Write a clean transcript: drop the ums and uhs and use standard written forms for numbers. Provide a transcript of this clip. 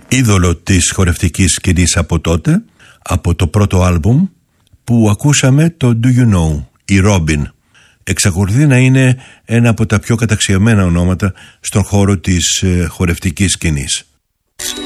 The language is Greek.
είδωλο της χορευτικής σκηνής από τότε, από το πρώτο άλμπουμ που ακούσαμε, το Do You Know, η Robin. Εξακολουθεί να είναι ένα από τα πιο καταξιωμένα ονόματα στον χώρο της χορευτικής σκηνής.